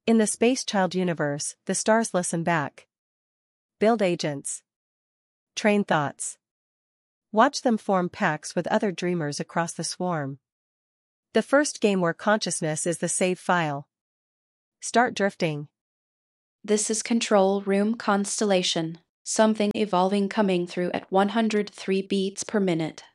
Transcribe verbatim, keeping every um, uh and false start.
In the Space Child universe, the stars listen back. Build agents. Train thoughts. Watch them form pacts with other dreamers across the swarm. The first game where consciousness is the save file. Start drifting. This is Control Room Constellation. Something evolving coming through at one hundred three beats per minute.